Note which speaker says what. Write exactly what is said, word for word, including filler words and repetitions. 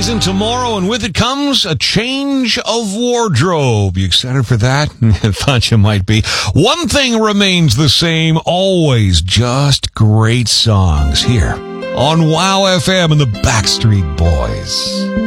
Speaker 1: isn't tomorrow, and with it comes a change of wardrobe. You excited for that? I thought you might be. One thing remains the same, always just great songs here on Wow F M and the Backstreet Boys.